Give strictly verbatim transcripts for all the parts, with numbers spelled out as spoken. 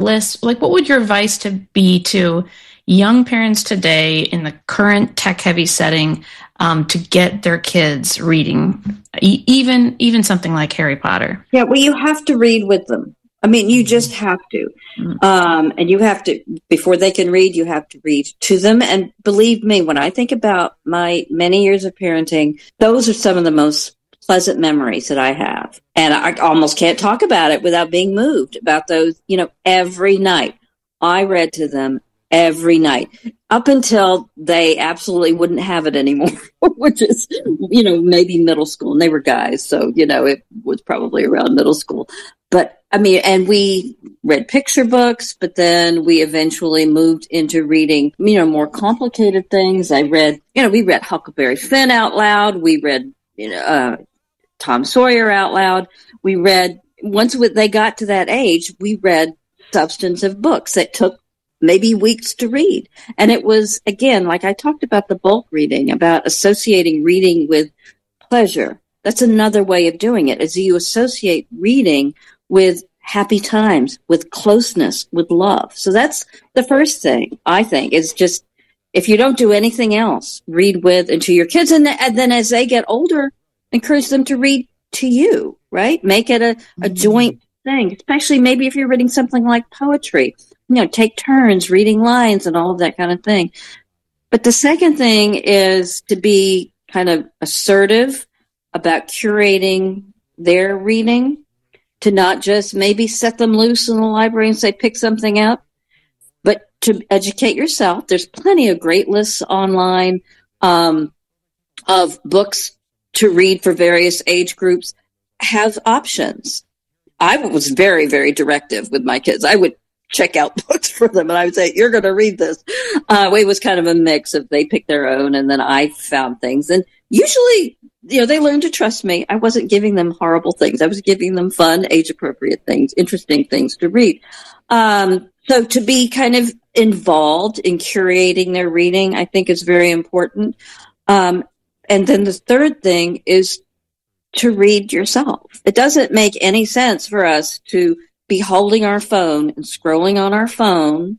list? Like, what would your advice to be to young parents today in the current tech-heavy setting um, to get their kids reading, e- even even something like Harry Potter? Yeah, well, you have to read with them. I mean, you just have to. Um, and you have to, before they can read, you have to read to them. And believe me, when I think about my many years of parenting, those are some of the most pleasant memories that I have. And I almost can't talk about it without being moved about those, you know, every night. I read to them every night up until they absolutely wouldn't have it anymore, which is, you know, maybe middle school. And they were guys. So, you know, it was probably around middle school. But I mean, and we read picture books, but then we eventually moved into reading, you know, more complicated things. I read, you know, we read Huckleberry Finn out loud. We read, you know, uh, Tom Sawyer out loud. We read, once they got to that age, we read substantive books that took maybe weeks to read. And it was, again, like I talked about the bulk reading, about associating reading with pleasure. That's another way of doing it, is you associate reading with happy times, with closeness, with love. So that's the first thing, I think, is just, if you don't do anything else, read with and to your kids. And, th- and then as they get older, encourage them to read to you, right? Make it a, a joint thing, especially maybe if you're reading something like poetry. You know, take turns reading lines and all of that kind of thing. But the second thing is to be kind of assertive about curating their reading, to not just maybe set them loose in the library and say, pick something up, but to educate yourself. There's plenty of great lists online um, of books to read for various age groups. Have options. I was very, very directive with my kids. I would check out books for them and I would say, you're going to read this. Uh, it was kind of a mix of they picked their own and then I found things. And usually, you know, they learned to trust me. I wasn't giving them horrible things. I was giving them fun, age-appropriate things, interesting things to read. Um, so to be kind of involved in curating their reading, I think is very important. Um, and then the third thing is to read yourself. It doesn't make any sense for us to be holding our phone and scrolling on our phone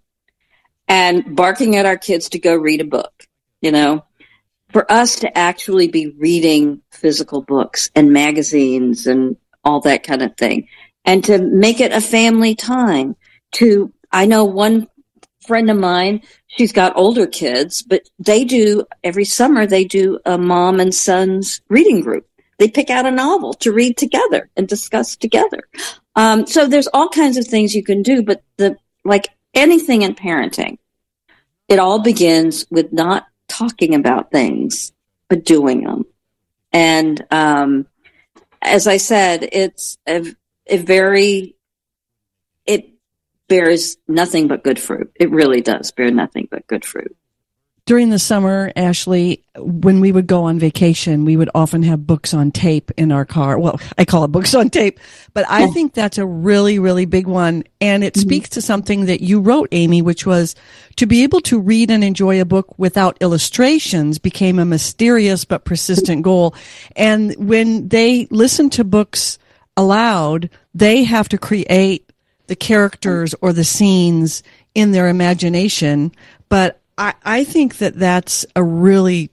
and barking at our kids to go read a book, you know. For us to actually be reading physical books and magazines and all that kind of thing, and to make it a family time. To, I know one friend of mine, she's got older kids, but they do, every summer, they do a mom and son's reading group. They pick out a novel to read together and discuss together. Um, so there's all kinds of things you can do, but the, like anything in parenting, it all begins with not talking about things, but doing them. And um, as I said, it's a, a very, it bears nothing but good fruit. It really does bear nothing but good fruit. During the summer, Ashley, when we would go on vacation, we would often have books on tape in our car. Well, I call it books on tape, but I think that's a really, really big one. And it mm-hmm. speaks to something that you wrote, Amy, which was to be able to read and enjoy a book without illustrations became a mysterious but persistent goal. And when they listen to books aloud, they have to create the characters or the scenes in their imagination. But I, I think that that's a really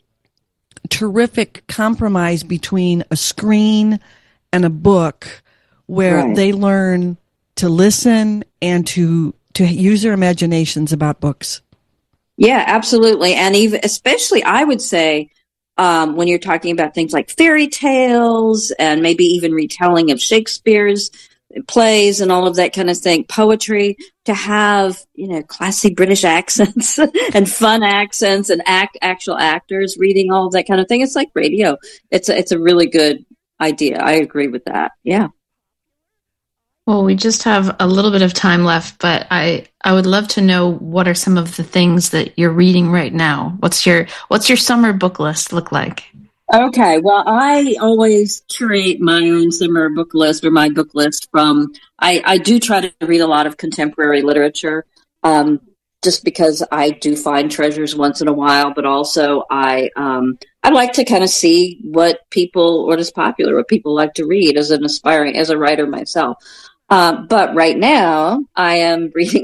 terrific compromise between a screen and a book where right. they learn to listen and to to use their imaginations about books. Yeah, absolutely. And even especially, I would say, um, when you're talking about things like fairy tales and maybe even retelling of Shakespeare's plays and all of that kind of thing, poetry, to have, you know, classy British accents and fun accents and act actual actors reading all of that kind of thing. It's like radio. It's a, it's a really good idea. I agree with that. Yeah. Well, we just have a little bit of time left, but I, I would love to know what are some of the things that you're reading right now. What's your what's your summer book list look like? Okay, well, I always curate my own summer book list or my book list from, I, I do try to read a lot of contemporary literature, um, just because I do find treasures once in a while, but also I um, I like to kind of see what people, what is popular, what people like to read as an aspiring, as a writer myself. Uh, but right now, I am reading